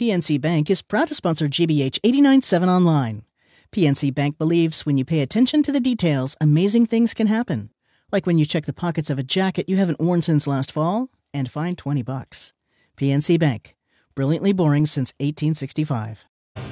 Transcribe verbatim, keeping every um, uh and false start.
P N C Bank is proud to sponsor G B H eighty-nine point seven Online. P N C Bank believes when you pay attention to the details, amazing things can happen. Like when you check the pockets of a jacket you haven't worn since last fall and find twenty bucks. P N C Bank. Brilliantly boring since eighteen sixty-five.